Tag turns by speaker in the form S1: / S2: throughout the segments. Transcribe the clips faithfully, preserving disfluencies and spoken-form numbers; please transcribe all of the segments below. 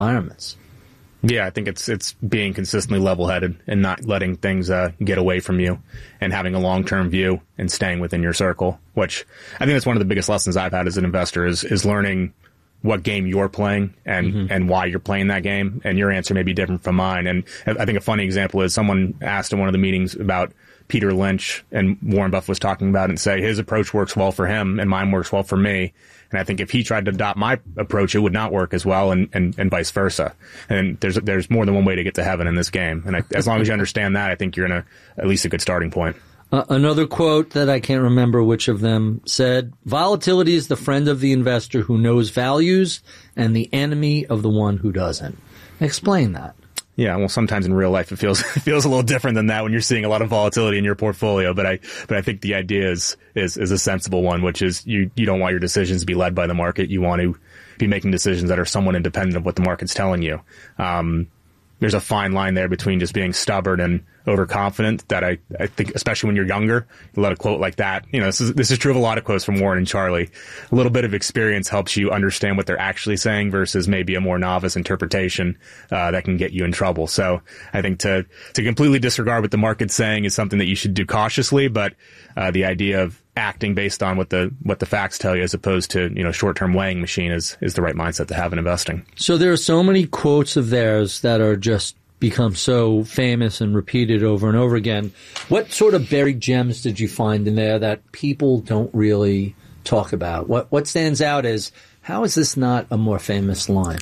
S1: environments.
S2: Yeah, I think it's it's being consistently level-headed and not letting things uh, get away from you and having a long-term view and staying within your circle, which I think that's one of the biggest lessons I've had as an investor is is learning what game you're playing and, mm-hmm. and why you're playing that game. And your answer may be different from mine. And I think a funny example is someone asked in one of the meetings about Peter Lynch, and Warren Buffett was talking about it and say his approach works well for him and mine works well for me. And I think if he tried to adopt my approach, it would not work as well, and, and, and vice versa. And there's there's more than one way to get to heaven in this game. And I, as long as you understand that, I think you're in a at least a good starting point.
S1: Uh, another quote that I can't remember which of them said, "Volatility is the friend of the investor who knows values and the enemy of the one who doesn't." Explain that.
S2: Yeah, well, sometimes in real life it feels it feels a little different than that when you're seeing a lot of volatility in your portfolio. But I but I think the idea is is is a sensible one, which is you you don't want your decisions to be led by the market. You want to be making decisions that are somewhat independent of what the market's telling you. Um, there's a fine line there between just being stubborn and overconfident that I, I think, especially when you're younger, you let a quote like that. You know, this is, this is true of a lot of quotes from Warren and Charlie. A little bit of experience helps you understand what they're actually saying versus maybe a more novice interpretation, uh, that can get you in trouble. So I think to, to completely disregard what the market's saying is something that you should do cautiously, but, uh, the idea of acting based on what the, what the facts tell you as opposed to, you know, short-term weighing machine is, is the right mindset to have in investing.
S1: So there are so many quotes of theirs that are just become so famous and repeated over and over again. What sort of buried gems did you find in there that people don't really talk about? What what stands out is, how is this not a more famous line?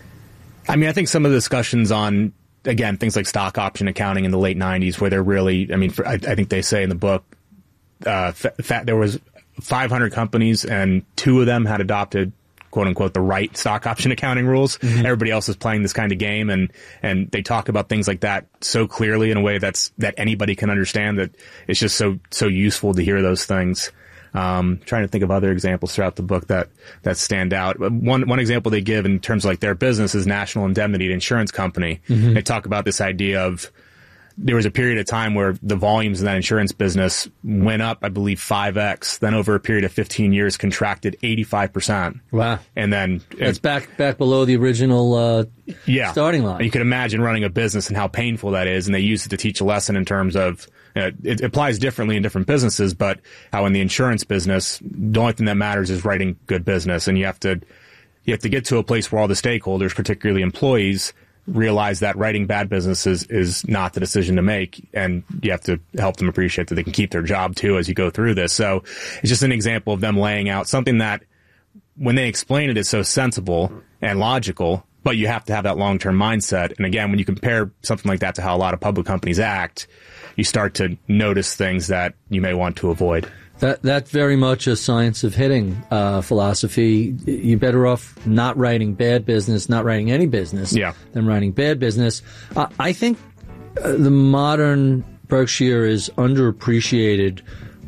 S2: I mean, I think some of the discussions on, again, things like stock option accounting in the late nineties, where they're really, I mean, for, I, I think they say in the book, uh, fa- fa- there was five hundred companies and two of them had adopted quote unquote the right stock option accounting rules. Mm-hmm. Everybody else is playing this kind of game, and and they talk about things like that so clearly in a way that's that anybody can understand, that it's just so so useful to hear those things. Um, trying to think of other examples throughout the book that that stand out. One one example they give in terms of like their business is National Indemnity, an insurance company. Mm-hmm. They talk about this idea of there was a period of time where the volumes in that insurance business went up, I believe, five X. Then over a period of fifteen years, contracted eighty-five percent.
S1: Wow.
S2: And then
S1: it's back back below the original uh,
S2: yeah.
S1: starting line.
S2: You can imagine running a business and how painful that is. And they use it to teach a lesson in terms of, you know, it applies differently in different businesses, but how in the insurance business, the only thing that matters is writing good business. And you have to, you have to get to a place where all the stakeholders, particularly employees, realize that writing bad business is, is not the decision to make, and you have to help them appreciate that they can keep their job too as you go through this. So it's just an example of them laying out something that when they explain it is so sensible and logical, but you have to have that long-term mindset. And again, when you compare something like that to how a lot of public companies act, you start to notice things that you may want to avoid.
S1: That that's very much a science of hitting uh, philosophy. You're better off not writing bad business, not writing any business,
S2: yeah.
S1: than writing bad business. Uh, I think uh, the modern Berkshire is underappreciated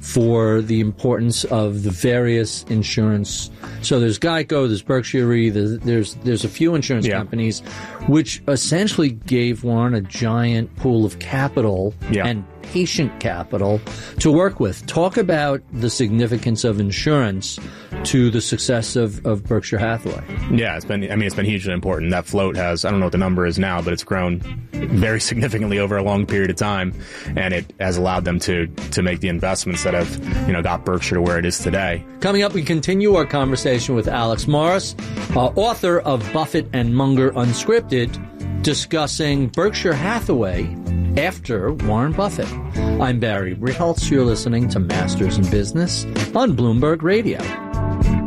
S1: for the importance of the various insurance. So there's Geico, there's Berkshire Re, there's there's, there's a few insurance yeah. companies, which essentially gave Warren a giant pool of capital yeah. and patient capital to work with. Talk about the significance of insurance to the success of, of Berkshire Hathaway.
S2: Yeah, it's been, I mean, it's been hugely important. That float has, I don't know what the number is now, but it's grown very significantly over a long period of time, and it has allowed them to, to make the investments that have, you know, got Berkshire to where it is today.
S1: Coming up, we continue our conversation with Alex Morris, uh, author of Buffett and Munger Unscripted, discussing Berkshire Hathaway after Warren Buffett. I'm Barry Ritholtz. You're listening to Masters in Business on Bloomberg Radio.